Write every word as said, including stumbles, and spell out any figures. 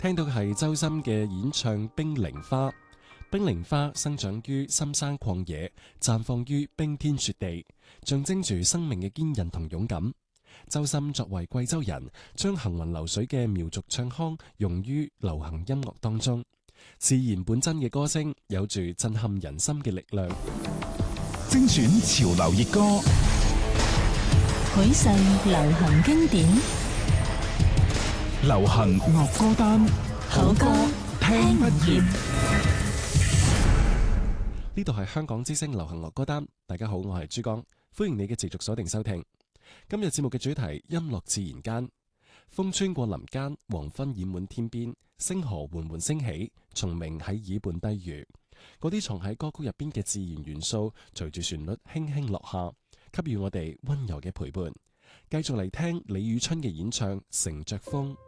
聽到係周深嘅演唱《冰凌花》。冰凌花生長於深山曠野，綻放於冰天雪地，象徵住生命嘅堅韌同勇敢。周深作為貴州人，將行雲流水嘅苗族唱腔融於流行音樂當中，自然本真嘅歌聲有住震撼人心嘅力量。 精選潮流熱歌， 許世流行經典， 流行樂歌單， 好歌聽不厭。 呢度係香港之聲流行樂歌單，大家好，我係珠江，歡迎你嘅持續鎖定收聽。今日節目嘅主題音樂自然間，風穿過林間，黃昏染滿天邊，星河緩緩升起，蟲鳴喺耳畔低語。嗰啲藏喺歌曲入邊嘅自然元素，隨住旋律輕輕落下，給予我哋溫柔嘅陪伴。繼續嚟聽李宇春嘅演唱《乘着風》。